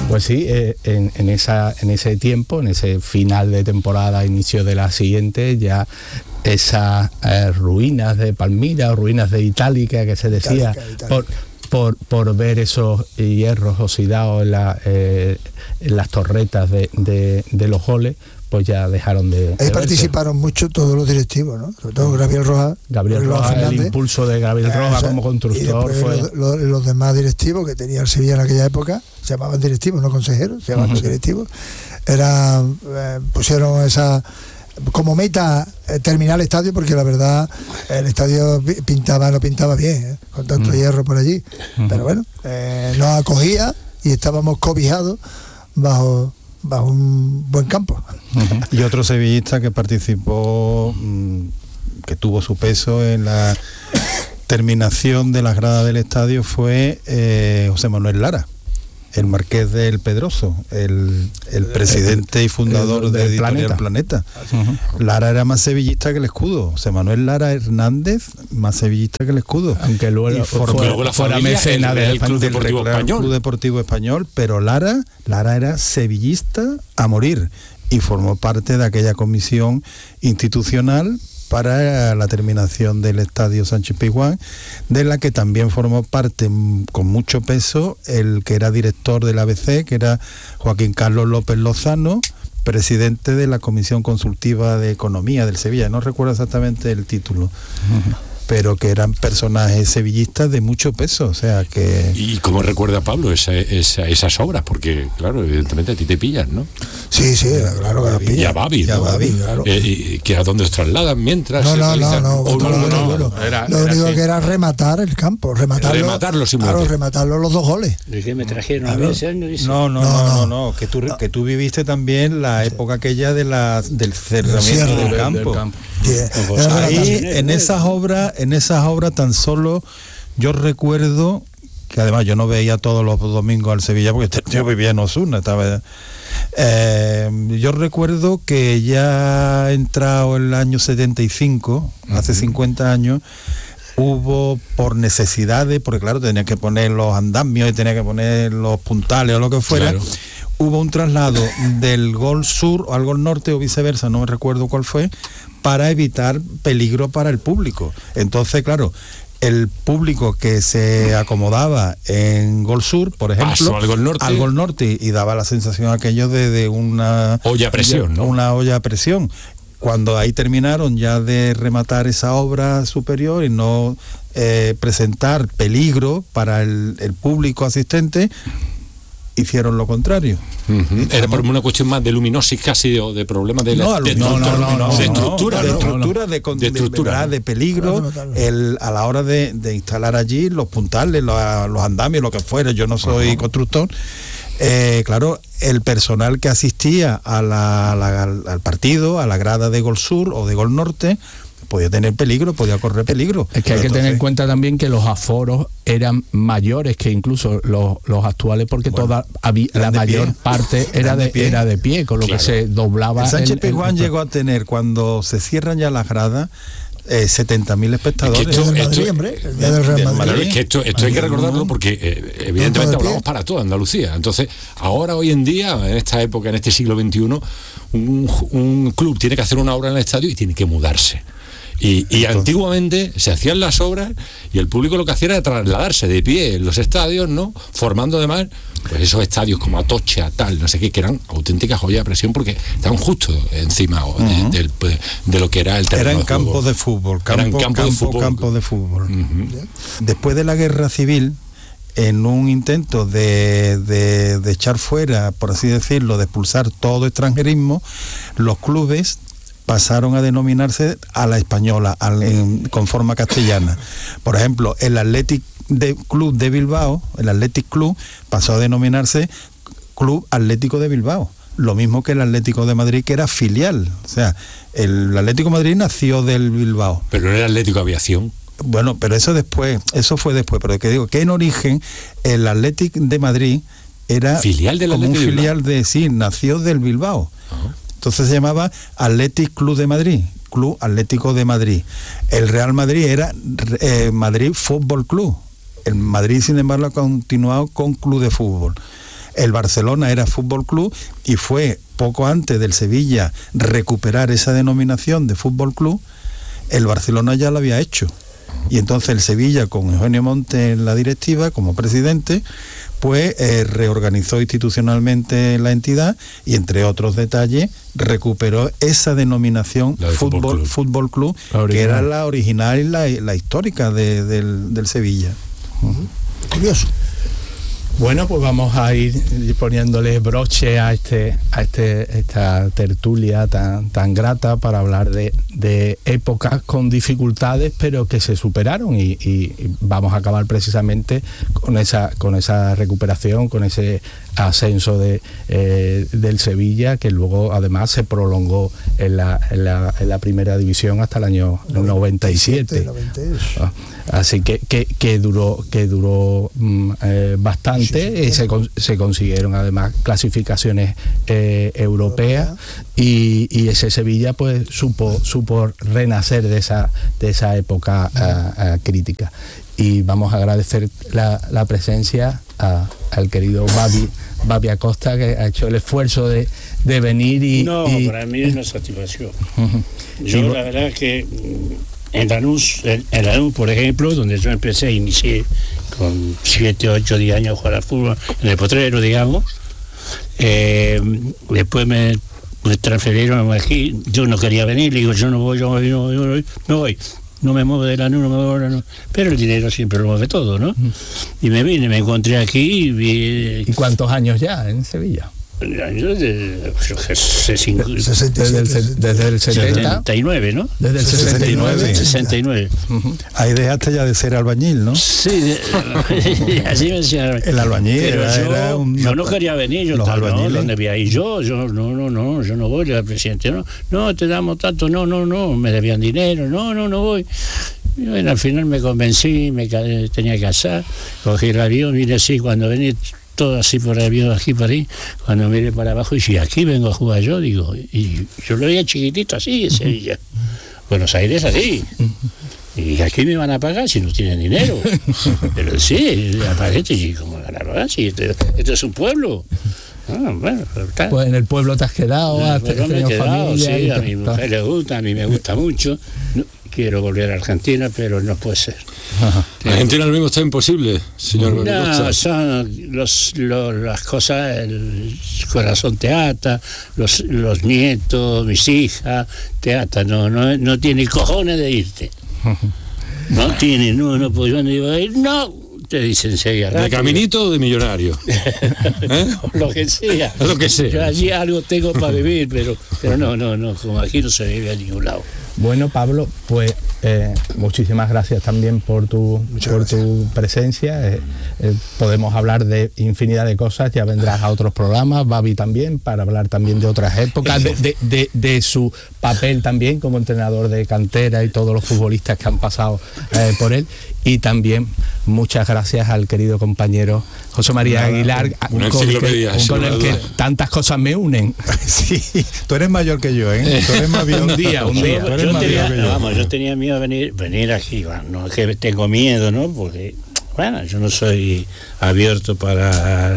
Pues sí, en ese tiempo, en ese final de temporada, inicio de la siguiente, ya esas ruinas de Palmira, ruinas de Itálica que se decía, por ver esos hierros oxidados en las torretas de los goles, pues ya dejaron de ahí participaron mucho todos los directivos, ¿no? Sobre todo Gabriel Rojas, el impulso de Gabriel Rojas como constructor fue... los demás directivos que tenía el Sevilla en aquella época, se llamaban directivos, no consejeros, se llamaban directivos, pusieron esa como meta terminar el estadio, porque la verdad el estadio no pintaba bien, con tanto hierro por allí, pero bueno, nos acogía y estábamos cobijados bajo un buen campo. Y otro sevillista que participó, que tuvo su peso en la terminación de las gradas del estadio, fue José Manuel Lara, el marqués del Pedroso, el presidente y fundador de Editorial Planeta. Lara era más sevillista que el Escudo. José Manuel Lara Hernández, más sevillista que el Escudo. Aunque luego fuera mecena del Club Deportivo Español, pero Lara era sevillista a morir y formó parte de aquella comisión institucional para la terminación del Estadio Sánchez-Pizjuán, de la que también formó parte con mucho peso el que era director del ABC, que era Joaquín Carlos López Lozano, presidente de la Comisión Consultiva de Economía del Sevilla. No recuerdo exactamente el título, pero que eran personajes sevillistas de mucho peso, o sea que... ¿Y cómo recuerda Pablo esas obras? Porque, claro, evidentemente a ti te pillan, ¿no? Sí, claro que lo pillan. Y a Babi, claro. ¿Que a dónde os trasladan mientras? No. Lo único que era rematar el campo, rematarlo los 2 goles. ¿De qué me trajeron a mí ese año? No, que tú viviste también la época aquella del cerramiento del campo. Ahí, en esas obras tan solo yo recuerdo que, además, yo no veía todos los domingos al Sevilla porque yo vivía en Osuna, yo recuerdo que ya entrado el año 75, hace 50 años, hubo, por necesidades, porque claro, tenía que poner los andamios y tenía que poner los puntales o lo que fuera, claro. Hubo un traslado del gol sur al gol norte o viceversa, no me recuerdo cuál fue, para evitar peligro para el público. Entonces, claro, el público que se acomodaba en gol sur, por ejemplo, al gol norte y daba la sensación aquello de una olla a presión, ¿no? Una olla a presión. Cuando ahí terminaron ya de rematar esa obra superior y no presentar peligro para el público asistente, hicieron lo contrario. Era por una cuestión más de luminosis casi, o de problemas de estructura, de peligro, a la hora de instalar allí los puntales, los andamios, lo que fuera. Yo no soy constructor. Claro, el personal que asistía al partido, a la grada de Gol Sur o de Gol Norte, podía tener peligro, podía correr peligro. Es que hay que tener en cuenta también que los aforos eran mayores que incluso los actuales, porque la mayor parte era de pie, con lo que se doblaba. El Sánchez-Pizjuán llegó a tener, cuando se cierran ya las gradas, 70.000 espectadores. Es que esto hay que recordarlo porque evidentemente hablamos para toda Andalucía. Entonces, hoy en día, en esta época, en este siglo XXI, un club tiene que hacer una obra en el estadio y tiene que mudarse. Y antiguamente se hacían las obras y el público lo que hacía era trasladarse de pie en los estadios, ¿no? Formando además pues esos estadios como Atocha, tal, no sé qué, que eran auténticas joyas de presión porque estaban justo encima de lo que era el terreno. Eran campos de fútbol, campos de fútbol. Después de la guerra civil, en un intento de echar fuera, por así decirlo, de expulsar todo extranjerismo, los clubes pasaron a denominarse a la española, con forma castellana. Por ejemplo, el Athletic Club de Bilbao, el Athletic Club, pasó a denominarse Club Atlético de Bilbao. Lo mismo que el Atlético de Madrid, que era filial. O sea, el Atlético de Madrid nació del Bilbao. Pero no era Atlético Aviación. Bueno, pero eso fue después. Pero que digo, que en origen el Athletic de Madrid era filial del como Atlético un filial nació del Bilbao. Entonces se llamaba Athletic Club de Madrid, Club Atlético de Madrid. El Real Madrid era Madrid Fútbol Club. El Madrid, sin embargo, ha continuado con Club de Fútbol. El Barcelona era Fútbol Club y fue poco antes del Sevilla recuperar esa denominación de Fútbol Club. El Barcelona ya lo había hecho. Y entonces el Sevilla, con Eugenio Montes en la directiva, como presidente, pues reorganizó institucionalmente la entidad y, entre otros detalles, recuperó esa denominación Fútbol Club, que era la original y la histórica del Sevilla. Curioso. Bueno, pues vamos a ir poniéndole broche a esta tertulia tan grata para hablar de épocas con dificultades, pero que se superaron y vamos a acabar precisamente con esa recuperación, con ese ascenso del Sevilla, que luego además se prolongó en la primera división hasta el año 97. Así que duró bastante. Y se consiguieron además clasificaciones europeas y ese Sevilla pues supo renacer de esa época crítica. Y vamos a agradecer la presencia al querido Babi Acosta, que ha hecho el esfuerzo de venir para mí es una satisfacción. Yo la verdad que en Lanús, por ejemplo, donde yo inicié con 7, 8, 10 años a jugar al fútbol, en el Potrero, digamos. Después me transferieron aquí, yo no quería venir, le digo, yo no voy, no me muevo de Lanús, no. Pero el dinero siempre lo mueve todo, ¿no? Y me vine, me encontré aquí y vi... ¿Y cuántos años ya en Sevilla? Desde el 79, ¿no? Desde el 69. 69. Ahí dejaste ya de ser albañil, ¿no? Sí, así me decía. El albañil yo no quería venir, yo estaba, ¿no? ¿Dónde voy a ir yo no voy, el presidente, no, te damos tanto, no, me debían dinero, no voy. Y bueno, al final me convencí, tenía que casar, cogí el avión, vine así, cuando venía todo así por el avión, aquí por ahí, cuando miré para abajo y si aquí vengo a jugar yo, digo, y yo lo veía chiquitito así en Sevilla, Buenos Aires así, y aquí me van a pagar si no tienen dinero, pero sí, aparece, y como van a pagar si esto es un pueblo. Bueno, pues en el pueblo te has quedado, me he quedado, sí, a mi mujer le gusta, a mí me gusta mucho. Quiero volver a Argentina, pero no puede ser. Argentina ahora mismo está imposible, señor. No, son las cosas, el corazón te ata, los nietos, mis hijas, te ata, no tiene cojones de irte. No tiene, no, pues yo no iba a ir, no. Te dicen enseguida. ¿De caminito o de millonario? Lo que sea. Lo que sea. Yo allí algo tengo para vivir, pero no, como aquí no se vive a ningún lado. Bueno, Pablo, pues muchísimas gracias también por tu presencia. Podemos hablar de infinidad de cosas, ya vendrás a otros programas, Babi también, para hablar también de otras épocas, de su papel también como entrenador de cantera y todos los futbolistas que han pasado por él. Y también muchas gracias al querido compañero José María Aguilar, con el que tantas cosas me unen. Sí, tú eres mayor que yo, ¿eh? Tú eres más viejo. Un día. Yo tenía miedo de venir aquí, bueno, no es que tengo miedo, ¿no? Porque, bueno, yo no soy abierto para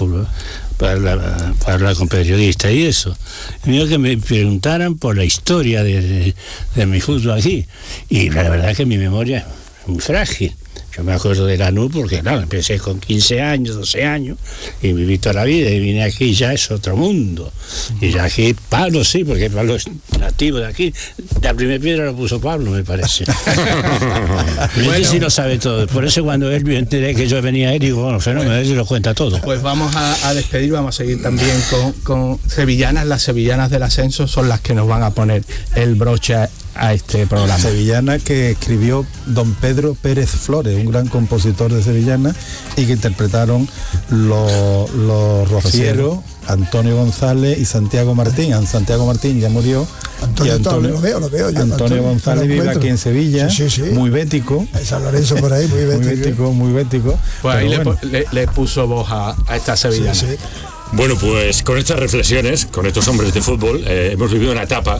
hablar con periodistas y eso. Miedo que me preguntaran por la historia de mi fútbol aquí. Y la verdad es que mi memoria es muy frágil. Yo me acuerdo de Lanús porque, claro, empecé con 15 años, 12 años, y viví toda la vida, y vine aquí y ya es otro mundo. Y ya aquí, Pablo sí, porque Pablo es nativo de aquí. La primera piedra lo puso Pablo, me parece. Bueno, sí lo sabe todo. Por eso cuando él me enteré que yo venía a él, digo, bueno, fenómeno, él se lo cuenta todo. Pues vamos a despedir, vamos a seguir también con sevillanas. Las sevillanas del ascenso son las que nos van a poner el broche a este programa. Sevillana que escribió don Pedro Pérez Flores, un gran compositor de sevillana, y que interpretaron los rocieros Antonio González y Santiago Martín. Santiago Martín ya murió. Antonio, lo veo. Antonio González vive aquí en Sevilla, sí. Muy bético. San Lorenzo por ahí, muy bético. Pues ahí bueno. le puso voz a esta sevillana. Sí. Bueno, pues con estas reflexiones, con estos hombres de fútbol, hemos vivido una etapa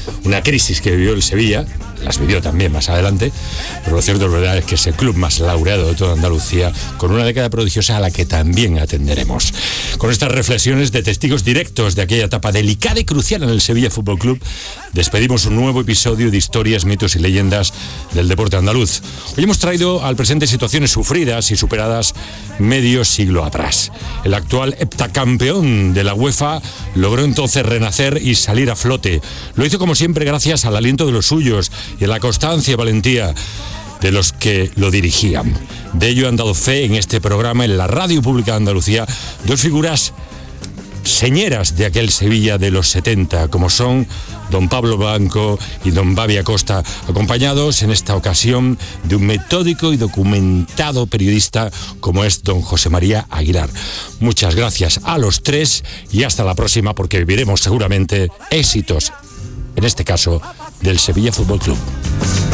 una crisis que vivió el Sevilla, las vivió también más adelante, pero lo cierto es verdad es que es el club más laureado de toda Andalucía, con una década prodigiosa a la que también atenderemos. Con estas reflexiones de testigos directos de aquella etapa delicada y crucial en el Sevilla Fútbol Club, despedimos un nuevo episodio de historias, mitos y leyendas del deporte andaluz. Hoy hemos traído al presente situaciones sufridas y superadas medio siglo atrás. El actual heptacampeón de la UEFA logró entonces renacer y salir a flote. Lo hizo como siempre gracias al aliento de los suyos y a la constancia y valentía de los que lo dirigían. De ello han dado fe en este programa, en la Radio Pública de Andalucía, dos figuras señeras de aquel Sevilla de los 70, como son don Pablo Blanco y don Babi Acosta, acompañados en esta ocasión de un metódico y documentado periodista como es don José María Aguilar. Muchas gracias a los tres y hasta la próxima, porque viviremos seguramente éxitos, en este caso, del Sevilla Fútbol Club.